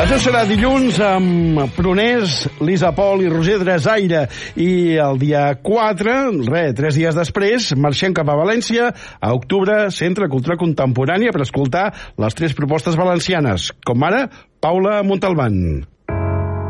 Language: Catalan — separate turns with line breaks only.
Això serà dilluns amb Pruners, Lisa Pol i Roger Dresaire. I el dia 4, 3 dies després, marxem cap a València, a Octubre, Centre de Cultura Contemporània, per escoltar les 3 propostes valencianes, com ara Paula Montalbán.